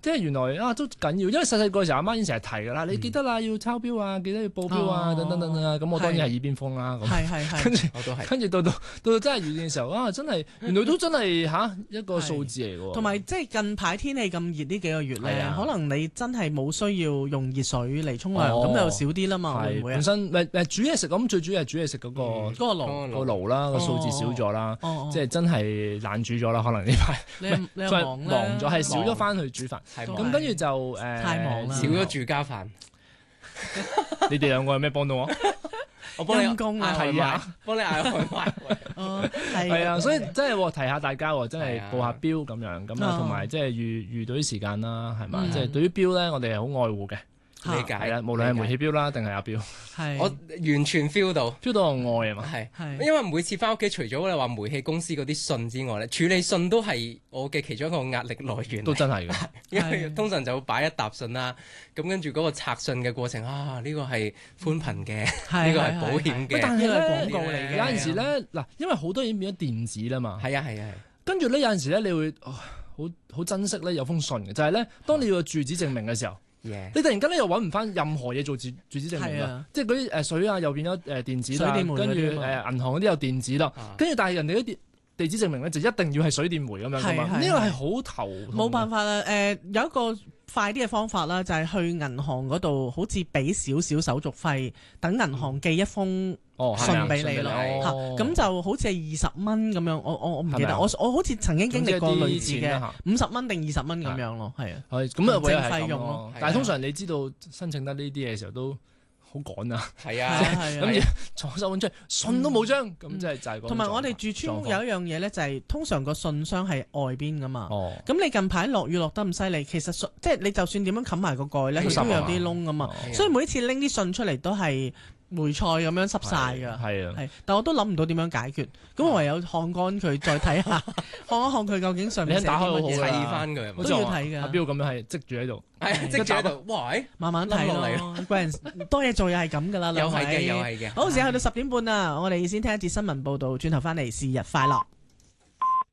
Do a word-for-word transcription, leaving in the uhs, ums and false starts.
即係原來啊都緊要，因為細細個嘅時候阿媽已經成日提㗎啦，你記得啦，要抄錶啊，記得要報錶啊，等等等等啊，咁我當然係耳邊風啦。 係係係， 跟住我都係。 跟住到到到到真係遇見嘅時候啊，真係原來都真係嚇一個數字嚟㗎喎。 同埋即係近排天氣咁熱呢幾個月咧，可能你真係冇需要用熱水嚟沖涼，咁就少啲啦嘛，會唔會啊？ 本身誒誒煮嘢食咁最主要係煮嘢食嗰個嗰個爐個爐啦，個數字少咗啦，即係真係懶煮咗啦，可能呢排你你忙忙咗係少咗翻去煮飯，咁跟住就誒太忙啦， 少咗住家飯。 你哋兩個有咩幫到我？ 我幫你陰公啊， 係啊， 幫你嗌外賣。 哦， 係啊，所以真係提下大家喎，真係報下錶咁樣咁啊，同埋即係預預到啲時間啦，係嘛？即係對於錶咧，我哋係好愛護嘅。 理解係啦，無論係煤氣錶啦，定係阿錶， 係我完全 feel 到 feel 到我愛啊嘛。 係，因為每次翻屋企，除咗你話煤氣公司嗰啲信之外咧，處理信都係我嘅其中一個壓力來源。 都真係嘅， 因為通常就會擺一沓信啦，咁跟住嗰個拆信嘅過程啊，呢個係寬頻嘅，呢個係保險嘅， 但係咧廣告嚟嘅。 有陣時咧嗱，因為好多已經變咗電子啦嘛。 係啊係啊係。 跟住咧有陣時咧，你會好好珍惜咧有封信嘅，就係咧當你要住址證明嘅時候。 Yeah. 你突然間咧又揾唔翻任何嘢做住住址證明啦，啊、即係嗰啲誒水啊又變咗誒電子啦，跟住誒銀行嗰啲又電子啦，跟住、啊、但係人哋啲地址證明咧就一定要係水電煤咁樣噶嘛，呢個係好頭冇辦法啦。誒、呃、有一個快啲嘅方法啦，就係、是、去銀行嗰度，好似俾少少手續費，等銀行寄一封信俾你咯。嚇、哦，咁就好似係二十蚊咁樣。我我我唔記得，我我好似曾經經歷過類似嘅五十蚊定二十蚊咁樣咯。係啊， 係咁啊，為咗費用咯。 但係通常你知道申請得呢啲嘢嘅時候都好趕啊。 係啊， 咁左手揾出嚟信都冇張，咁即係就係嗰。 同埋我哋住村有一樣嘢咧，就係通常個信箱係外邊噶嘛。 哦。 咁你近排落雨落得咁犀利，其實即係你就算點樣冚埋個蓋咧，佢都有啲窿噶嘛。所以每一次拎啲信出嚟都係梅菜咁樣濕晒㗎， 係啊， 係，但我都諗唔到點樣解決，咁我唯有看乾佢，再睇下，看一看佢究竟上面寫啲乜嘢， 砌翻佢， 都要睇㗎。 阿標咁樣係積住喺度， 係積住喺度，哇！ 慢慢睇咯，貴人多嘢做又係咁㗎啦， 又係嘅，又係嘅。 好，時間去到十點半啦，我哋先聽一節新聞報導，轉頭翻嚟是日快樂。